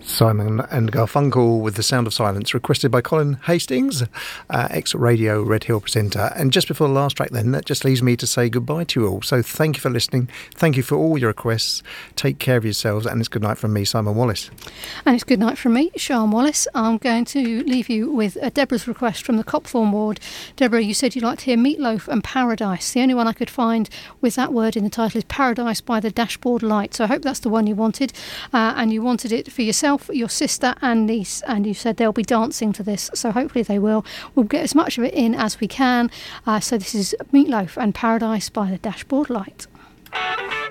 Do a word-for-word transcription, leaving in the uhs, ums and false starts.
Simon and Garfunkel with The Sound of Silence, requested by Colin Hastings, uh, ex-Radio Red Hill presenter. And just before the last track then, that just leaves me to say goodbye to you all. So thank you for listening. Thank you for all your requests. Take care of yourselves, and it's good night from me, Simon Wallace. And it's good night from me, Sian Wallace. I'm going to leave you with uh, Deborah's request from the Copthorne ward. Deborah, you said you'd like to hear Meatloaf and Paradise. The only one I could find with that word in the title is Paradise by the Dashboard Light. So I hope that's the one you wanted. Uh, and you wanted it for yourself, your sister and niece, and you said they'll be dancing to this, so hopefully they will. We'll get as much of it in as we can. Uh, so this is Meatloaf and Paradise by the Dashboard Light.